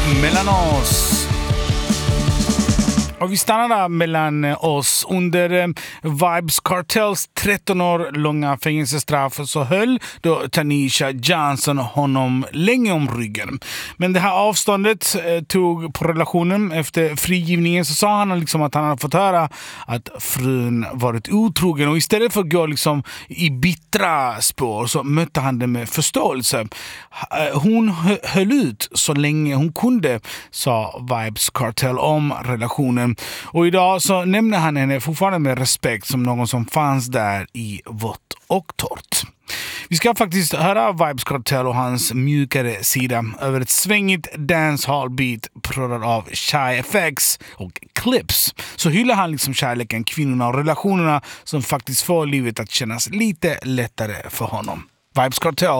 mellan oss. Och vi stannar mellan oss. Under Vybz Kartels 13 år långa fängelsestraff så höll då Tanisha Johnson honom länge om ryggen. Men det här avståndet tog på relationen. Efter frigivningen så sa han liksom att han hade fått höra att frun varit otrogen. Och istället för att gå liksom i bittra spår så mötte han det med förståelse. Hon höll ut så länge hon kunde, sa Vybz Kartel om relationen. Och idag så nämner han henne fortfarande med respekt som någon som fanns där i vått och torrt. Vi ska faktiskt höra Vybz Kartel och hans mjukare sida över ett svängigt dancehall-beat proddat av Shy FX och Clips. Så hyllar han liksom kärleken, kvinnorna och relationerna som faktiskt får livet att kännas lite lättare för honom. Vybz Kartel